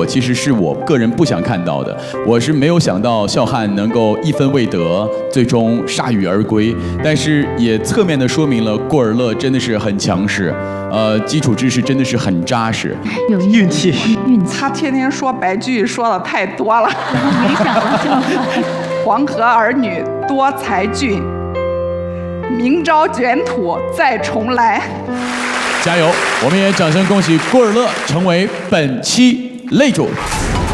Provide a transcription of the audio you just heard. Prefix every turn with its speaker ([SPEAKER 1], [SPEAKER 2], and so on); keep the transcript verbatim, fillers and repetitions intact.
[SPEAKER 1] 其实是我个人不想看到的。我是没有想到笑汉能够一分未得，最终铩羽而归。但是也侧面的说明了过尔勒真的是很强势，呃，基础知识真的是很扎实。
[SPEAKER 2] 有运气，运气。
[SPEAKER 3] 他天天说白句说的太多了，
[SPEAKER 2] 没想到笑汉。
[SPEAKER 3] 黄河儿女多才俊，明朝卷土再重来。
[SPEAKER 1] 加油！我们也掌声恭喜郭尔勒成为本期擂主。